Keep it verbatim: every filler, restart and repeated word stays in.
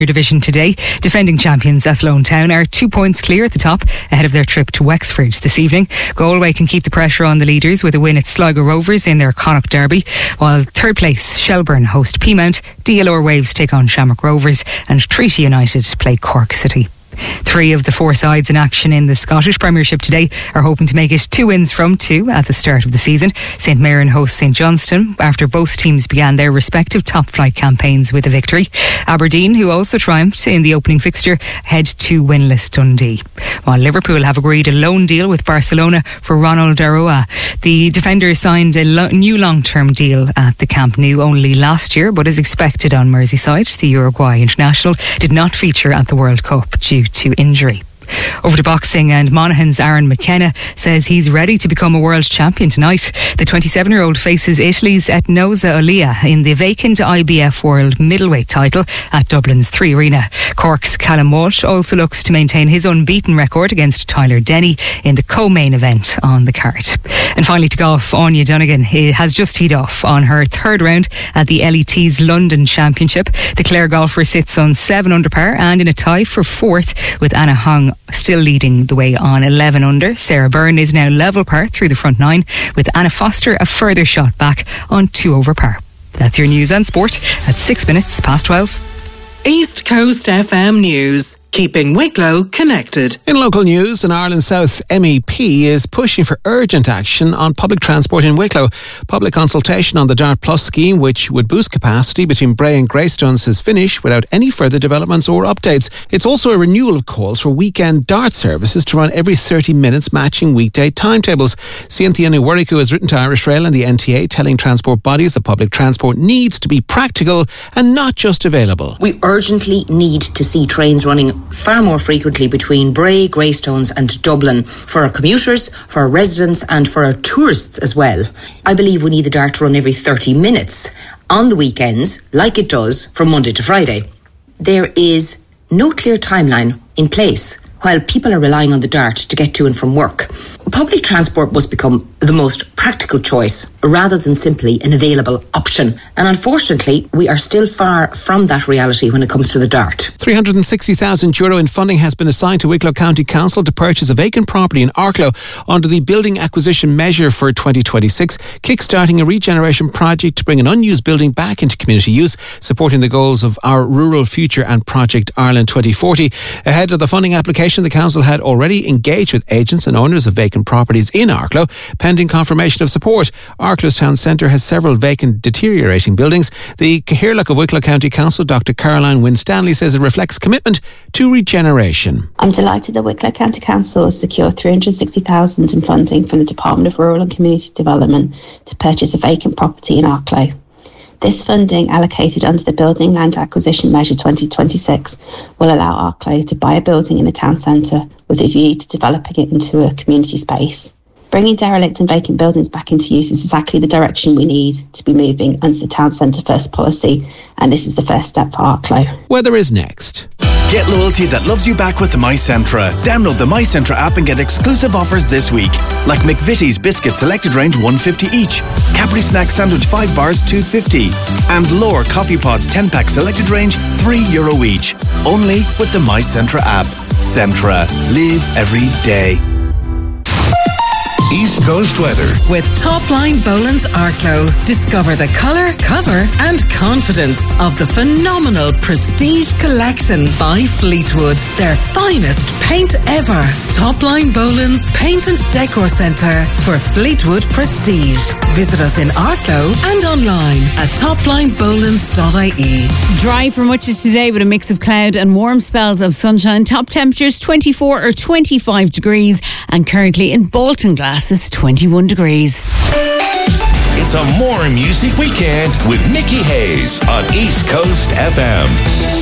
division today. Defending champions Athlone Town are two points clear at the top ahead of their trip to Wexford this evening. Galway can keep the pressure on the leaders with a win at Sligo Rovers in their Connacht derby, while third place Shelburne host Peamount, D L R Waves take on Shamrock Rovers and Treaty United play Cork City. Three of the four sides in action in the Scottish Premiership today are hoping to make it two wins from two at the start of the season. St Mirren hosts St Johnstone after both teams began their respective top-flight campaigns with a victory. Aberdeen, who also triumphed in the opening fixture, head to winless Dundee. While Liverpool have agreed a loan deal with Barcelona for Ronald Aroa. The defender signed a lo- new long-term deal at the Camp Nou only last year, but is expected on Merseyside. The Uruguay international did not feature at the World Cup due to injury. Over to boxing, and Monaghan's Aaron McKenna says he's ready to become a world champion tonight. The twenty-seven-year-old faces Italy's Etnosa Olia in the vacant I B F World Middleweight title at Dublin's Three Arena. Cork's Callum Walsh also looks to maintain his unbeaten record against Tyler Denny in the co-main event on the card. And finally to golf, Anya Donegan has just teed off on her third round at the L E T's London Championship. The Clare golfer sits on seven under par and in a tie for fourth, with Anna Hong still leading the way on eleven under. Sarah Byrne is now level par through the front nine, with Anna Foster a further shot back on two over par. That's your news and sport at six minutes past twelve. East Coast F M News. Keeping Wicklow connected. In local news, an Ireland South M E P is pushing for urgent action on public transport in Wicklow. Public consultation on the Dart Plus scheme, which would boost capacity between Bray and Greystones, has finished without any further developments or updates. It's also a renewal of calls for weekend Dart services to run every thirty minutes, matching weekday timetables. Cynthia Nwariku has written to Irish Rail and the N T A, telling transport bodies that public transport needs to be practical and not just available. We urgently need to see trains running far more frequently between Bray, Greystones and Dublin, for our commuters, for our residents and for our tourists as well. I believe we need the Dart to run every thirty minutes on the weekends, like it does from Monday to Friday. There is no clear timeline in place while people are relying on the Dart to get to and from work. Public transport must become the most practical choice rather than simply an available option. And unfortunately, we are still far from that reality when it comes to the Dart. three hundred sixty thousand euro in funding has been assigned to Wicklow County Council to purchase a vacant property in Arklow under the Building Acquisition Measure for twenty twenty-six, kickstarting a regeneration project to bring an unused building back into community use, supporting the goals of our Rural Future and Project Ireland twenty forty. Ahead of the funding application, the council had already engaged with agents and owners of vacant properties in Arklow, pending confirmation of support. Arklow's town centre has several vacant, deteriorating buildings. The Cathaoirleach of Wicklow County Council, Doctor Caroline Wynne-Stanley, says it reflects commitment to regeneration. I'm delighted that Wicklow County Council has secured three hundred sixty thousand dollars in funding from the Department of Rural and Community Development to purchase a vacant property in Arklow. This funding, allocated under the Building Land Acquisition Measure twenty twenty-six, will allow Arklow to buy a building in the town centre with a view to developing it into a community space. Bringing derelict and vacant buildings back into use is exactly the direction we need to be moving under the Town Centre First policy, and this is the first step for Arklow. Weather is next. Get loyalty that loves you back with MyCentra. Download the MyCentra app and get exclusive offers this week, like McVitie's Biscuit Selected Range one fifty each, Cadbury Snack Sandwich five bars two fifty, and Lore Coffee Pods ten pack Selected Range three euro each. Only with the MyCentra app. Centra. Live every day. East Coast weather with Topline Boland's Arklow. Discover the colour, cover and confidence of the phenomenal Prestige Collection by Fleetwood. Their finest paint ever. Topline Boland's Paint and Decor Centre for Fleetwood Prestige. Visit us in Arklow and online at topline bolands dot I E. Dry for much of today with a mix of cloud and warm spells of sunshine. Top temperatures twenty-four or twenty-five degrees, and currently in Baltinglass is twenty-one degrees. It's a more music weekend with Nikki Hayes on East Coast F M.